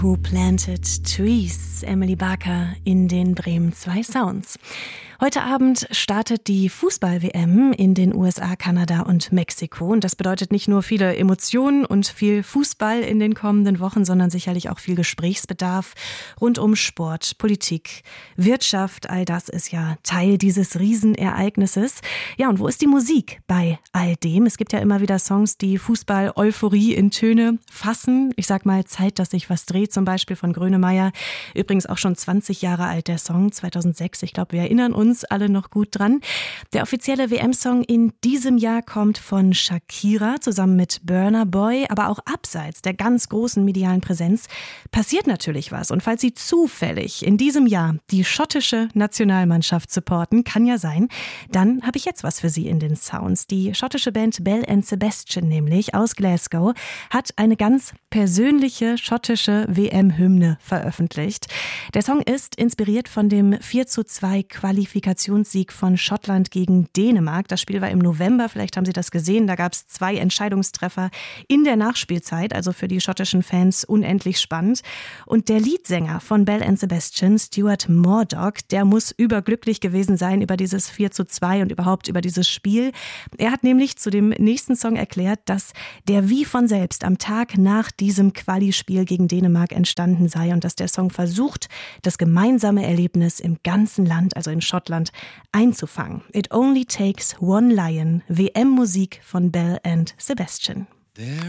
Who Planted Trees? Emily Barker in den Bremen 2 Sounds. Heute Abend startet die Fußball-WM in den USA, Kanada und Mexiko. Und das bedeutet nicht nur viele Emotionen und viel Fußball in den kommenden Wochen, sondern sicherlich auch viel Gesprächsbedarf rund um Sport, Politik, Wirtschaft. All das ist ja Teil dieses Riesenereignisses. Ja, und wo ist die Musik bei all dem? Es gibt ja immer wieder Songs, die Fußball-Euphorie in Töne fassen. Ich sag mal, Zeit, dass sich was dreht, zum Beispiel von Grönemeyer. Übrigens auch schon 20 Jahre alt, der Song, 2006. Ich glaube, wir erinnern uns alle noch gut dran. Der offizielle WM-Song in diesem Jahr kommt von Shakira zusammen mit Burna Boy, aber auch abseits der ganz großen medialen Präsenz passiert natürlich was. Und falls Sie zufällig in diesem Jahr die schottische Nationalmannschaft supporten, kann ja sein, dann habe ich jetzt was für Sie in den Sounds. Die schottische Band Belle and Sebastian nämlich aus Glasgow hat eine ganz persönliche schottische WM-Hymne veröffentlicht. Der Song ist inspiriert von dem 4:2 Qualifikationssieg von Schottland gegen Dänemark. Das Spiel war im November, vielleicht haben Sie das gesehen. Da gab es 2 Entscheidungstreffer in der Nachspielzeit, also für die schottischen Fans unendlich spannend. Und der Leadsänger von Belle and Sebastian, Stuart Murdoch, der muss überglücklich gewesen sein über dieses 4:2 und überhaupt über dieses Spiel. Er hat nämlich zu dem nächsten Song erklärt, dass der wie von selbst am Tag nach diesem Quali-Spiel gegen Dänemark entstanden sei und dass der Song versucht, das gemeinsame Erlebnis im ganzen Land, also in Schottland, einzufangen. It Only Takes One Lion, WM-Musik von Belle and Sebastian.